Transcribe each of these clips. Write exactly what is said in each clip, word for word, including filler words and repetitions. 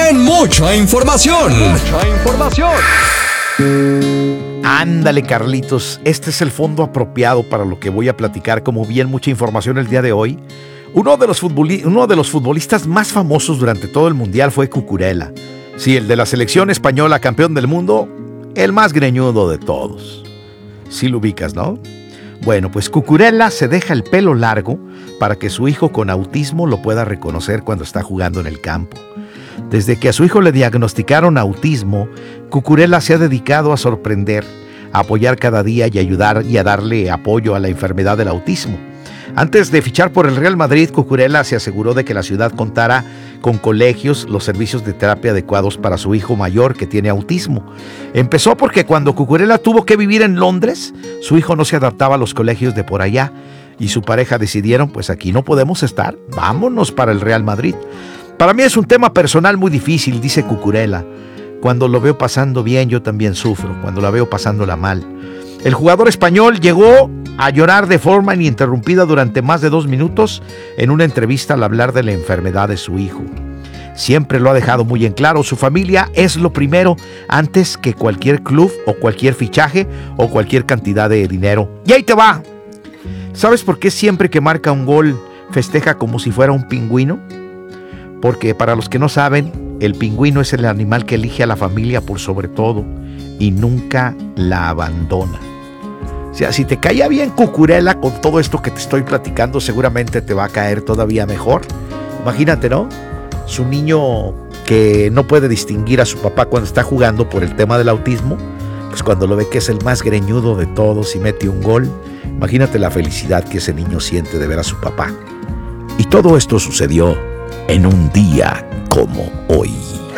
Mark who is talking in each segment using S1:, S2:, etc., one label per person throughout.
S1: tienen mucha información.
S2: Mucha información.
S3: Ándale, Carlitos, este es el fondo apropiado para lo que voy a platicar, como bien mucha información el día de hoy. Uno de los, futboli- uno de los futbolistas más famosos durante todo el mundial fue Cucurella. Sí, el de la selección española, campeón del mundo, el más greñudo de todos. Sí lo ubicas, ¿no? Bueno, pues Cucurella se deja el pelo largo para que su hijo con autismo lo pueda reconocer cuando está jugando en el campo. Desde que a su hijo le diagnosticaron autismo, Cucurella se ha dedicado a sorprender, a apoyar cada día y ayudar y a darle apoyo a la enfermedad del autismo. Antes de fichar por el Real Madrid, Cucurella se aseguró de que la ciudad contara con colegios, los servicios de terapia adecuados para su hijo mayor que tiene autismo. Empezó porque cuando Cucurella tuvo que vivir en Londres, su hijo no se adaptaba a los colegios de por allá y su pareja decidieron, pues aquí no podemos estar, vámonos para el Real Madrid. Para mí es un tema personal muy difícil, dice Cucurella. Cuando lo veo pasando bien, yo también sufro, cuando la veo pasándola mal. El jugador español llegó a llorar de forma ininterrumpida durante más de dos minutos en una entrevista al hablar de la enfermedad de su hijo. Siempre lo ha dejado muy en claro, su familia es lo primero antes que cualquier club o cualquier fichaje o cualquier cantidad de dinero. Y ahí te va. ¿Sabes por qué siempre que marca un gol festeja como si fuera un pingüino? Porque para los que no saben, el pingüino es el animal que elige a la familia por sobre todo y nunca la abandona. O sea, si te caía bien Cucurella con todo esto que te estoy platicando, seguramente te va a caer todavía mejor. Imagínate, ¿no? Su niño que no puede distinguir a su papá cuando está jugando por el tema del autismo, pues cuando lo ve que es el más greñudo de todos y mete un gol, imagínate la felicidad que ese niño siente de ver a su papá. Y todo esto sucedió en un día como hoy.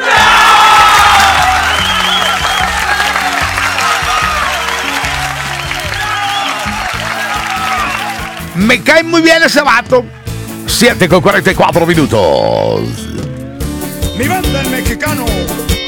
S3: Me cae muy bien ese vato. siete con cuarenta y cuatro minutos.
S2: Mi banda el mexicano.